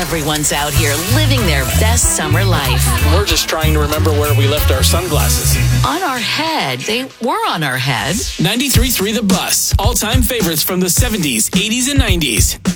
Everyone's out here living their best summer life. We're just trying to remember where we left our sunglasses. On our head. They were on our head. 93.3 The Bus. All-time favorites from the 70s, 80s, and 90s.